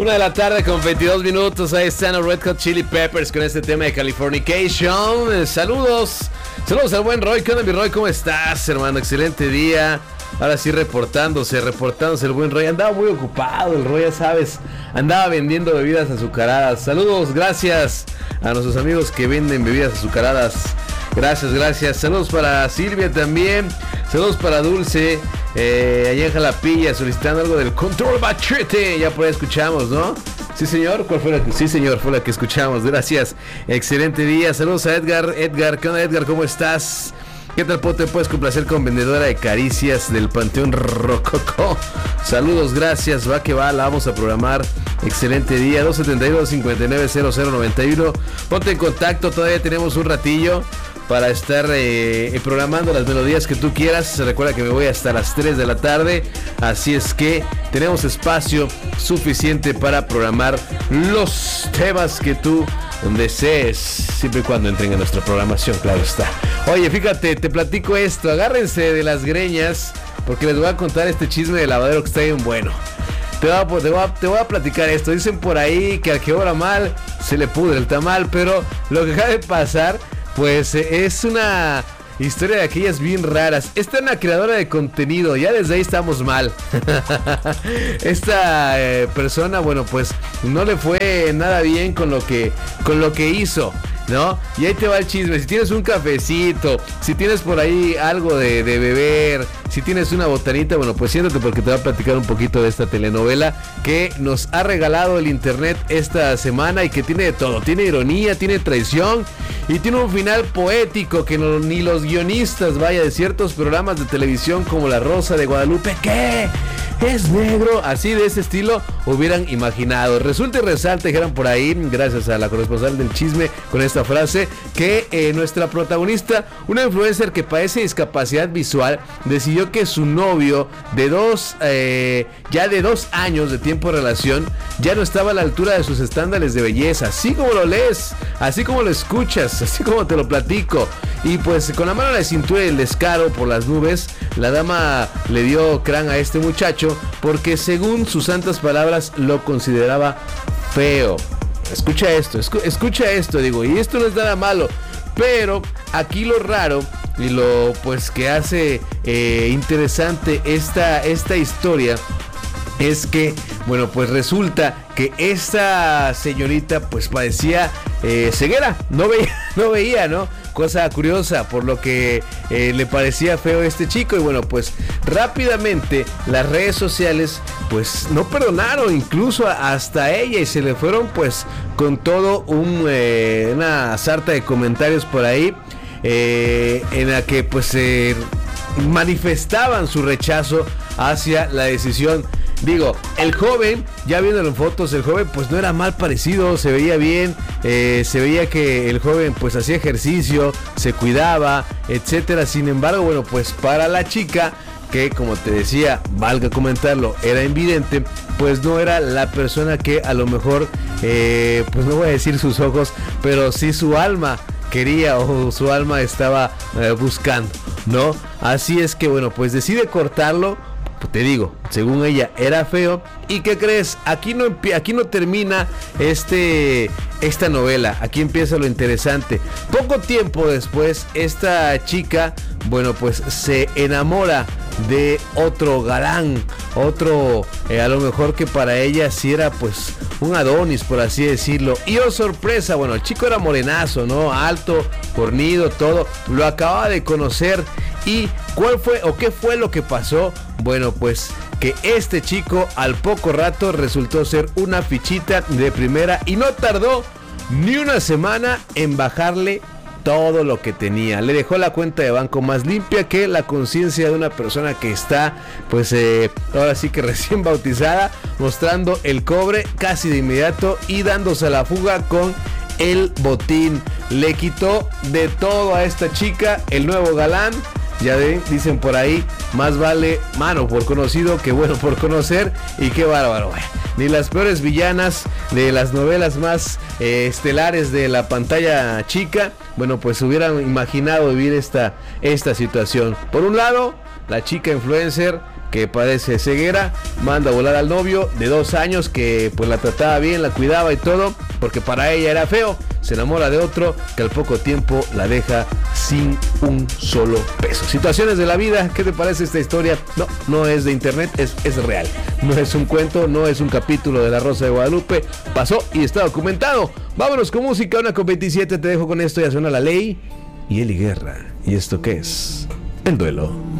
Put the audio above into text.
1 de la tarde con 22 minutos. Ahí están los Red Hot Chili Peppers con este tema de Californication. Saludos al buen Roy. ¿Qué onda, mi Roy? ¿Cómo estás, hermano? Excelente día. Ahora sí reportándose el buen Roy. Andaba muy ocupado el Roy, ya sabes. Andaba vendiendo bebidas azucaradas. Saludos, gracias a nuestros amigos que venden bebidas azucaradas. Gracias. Saludos para Silvia también. Saludos para Dulce. Allá en Jalapilla, solicitando algo del Control Machete. Ya por ahí escuchamos, ¿no? Sí, señor. ¿Cuál fue la que? Sí, señor, fue la que escuchamos. Gracias. Excelente día. Saludos a Edgar. ¿Qué onda, Edgar? ¿Cómo estás? ¿Qué tal, Pote? ¿Puedes complacer con vendedora de caricias del Panteón Rococó? Saludos, gracias. Va que va, la vamos a programar. Excelente día. 272-590091. Ponte en contacto, todavía tenemos un ratillo para estar programando las melodías que tú quieras. Recuerda que me voy hasta las 3 de la tarde. Así es que tenemos espacio suficiente para programar los temas que tú desees, siempre y cuando entren en nuestra programación, claro está. Oye, fíjate, te platico esto. Agárrense de las greñas, porque les voy a contar este chisme de lavadero que está bien bueno. Te voy a platicar esto. Dicen por ahí que al que obra mal se le pudre el tamal, pero lo que acaba de pasar, pues es una historia de aquellas bien raras. Esta es una creadora de contenido, ya desde ahí estamos mal. Esta persona, bueno, pues no le fue nada bien con lo que hizo, ¿no? Y ahí te va el chisme. Si tienes un cafecito, si tienes por ahí algo de beber, si tienes una botanita, bueno, pues siéntate porque te voy a platicar un poquito de esta telenovela que nos ha regalado el internet esta semana y que tiene de todo. Tiene ironía, tiene traición y tiene un final poético que ni los guionistas, vaya, de ciertos programas de televisión como La Rosa de Guadalupe, ¿qué? ¿Es negro? Así de ese estilo hubieran imaginado. Resulta y resalta, dijeron por ahí, gracias a la corresponsal del chisme con esta frase, que nuestra protagonista, una influencer que padece discapacidad visual, decidió que su novio de 2 años de tiempo de relación ya no estaba a la altura de sus estándares de belleza, así como lo lees, así como lo escuchas, así como te lo platico. Y pues con la mano a la cintura y el descaro por las nubes, la dama le dio crán a este muchacho porque, según sus santas palabras, lo consideraba feo. Escucha esto, digo, y esto no es nada malo, pero aquí lo raro y lo pues que hace interesante esta historia es que, bueno, pues resulta que esta señorita pues padecía ceguera, no veía, ¿no? Cosa curiosa, por lo que le parecía feo este chico. Y bueno, pues rápidamente las redes sociales pues no perdonaron incluso hasta ella, y se le fueron pues con todo una sarta de comentarios por ahí en la que pues manifestaban su rechazo hacia la decisión. Digo, el joven, ya viéndolo en fotos, el joven pues no era mal parecido, se veía bien, se veía que el joven pues hacía ejercicio, se cuidaba, etcétera. Sin embargo, bueno, pues para la chica, que como te decía, valga comentarlo, era invidente, pues no era la persona que a lo mejor, pues no voy a decir sus ojos, pero sí su alma quería o su alma estaba buscando, ¿no? Así es que, bueno, pues decide cortarlo. Te digo, según ella era feo. ¿Y qué crees? Aquí no termina esta novela. Aquí empieza lo interesante. Poco tiempo después, esta chica, bueno, pues se enamora de otro galán, otro a lo mejor que para ella sí era pues un Adonis, por así decirlo. Y oh sorpresa, bueno, el chico era morenazo, ¿no? Alto, fornido, todo. Lo acababa de conocer. ¿Y cuál fue o qué fue lo que pasó? Bueno, pues que este chico al poco rato resultó ser una fichita de primera y no tardó ni una semana en bajarle todo lo que tenía. Le dejó la cuenta de banco más limpia que la conciencia de una persona que está pues ahora sí que recién bautizada, mostrando el cobre casi de inmediato y dándose a la fuga con el botín. Le quitó de todo a esta chica, el nuevo galán. Ya dicen por ahí, más vale mano por conocido que bueno por conocer. Y qué bárbaro, ni las peores villanas de las novelas más estelares de la pantalla chica, bueno, pues hubieran imaginado vivir esta situación. Por un lado, la chica influencer que padece ceguera, manda a volar al novio de 2 años que pues la trataba bien, la cuidaba y todo, porque para ella era feo. Se enamora de otro que al poco tiempo la deja sin un solo peso. Situaciones de la vida, ¿qué te parece esta historia? No es de internet, es real. No es un cuento, no es un capítulo de La Rosa de Guadalupe. Pasó y está documentado. Vámonos con música, 1:27. Te dejo con esto, ya suena La Ley y Eli Guerra. ¿Y esto qué es? El duelo.